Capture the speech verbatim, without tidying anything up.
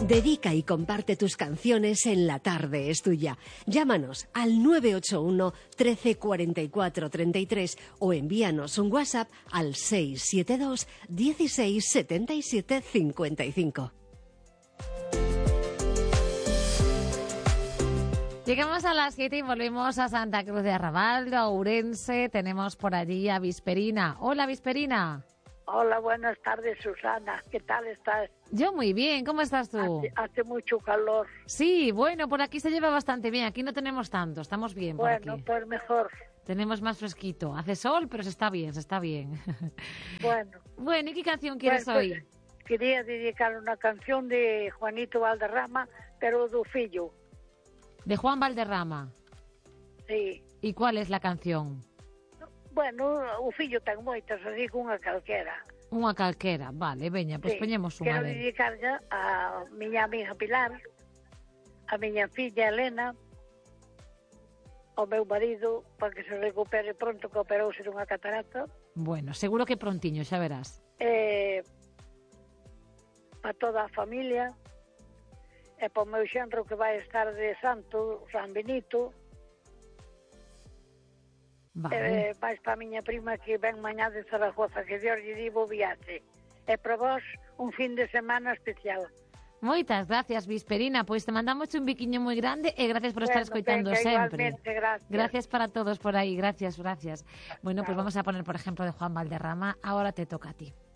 Dedica y comparte tus canciones en La Tarde es Tuya. Llámanos al nueve ocho uno, trece, cuarenta y cuatro, treinta y tres o envíanos un WhatsApp al seis siete dos, dieciséis, setenta y siete, cincuenta y cinco. Llegamos a las siete y volvemos a Santa Cruz de Arrabal, a Ourense. Tenemos por allí a Visperina. Hola, Visperina. Hola, buenas tardes, Susana. ¿Qué tal estás? Yo muy bien. ¿Cómo estás tú? Hace, hace mucho calor. Sí, bueno, por aquí se lleva bastante bien. Aquí no tenemos tanto. Estamos bien por Bueno, aquí. pues mejor. Tenemos más fresquito. Hace sol, pero se está bien, se está bien. Bueno. Bueno, ¿y qué canción quieres Pues, hoy? Pues, quería dedicar una canción de Juanito Valderrama, pero do fillo. De Juan Valderrama. Sí. ¿Y cuál es la canción? Bueno, o fillo ten moitas, así que unha calquera. Unha calquera, vale, veña, pois Sí. poñemos unha Quero vez. dedicarlla a miña amiga Pilar, a miña filla Elena, ao meu marido, para que se recupere pronto, que operouse dunha catarata. Bueno, seguro que prontiño, xa verás. Eh, para toda a familia, e para o meu xenro que vai estar de santo, San Benito. Vale. Eh, vais para a miña prima que ven mañá de Zaragoza, que Dios lle divo viaxe. E para vos, un fin de semana especial. Moitas gracias, Visperina. Pois te mandamos un biquiño moi grande e gracias por estar Bueno, escoitando venga, sempre. igualmente, gracias. Gracias para todos por aí, gracias, gracias. Bueno, Claro. pues vamos a poner, por ejemplo, de Juan Valderrama. Ahora te toca a ti.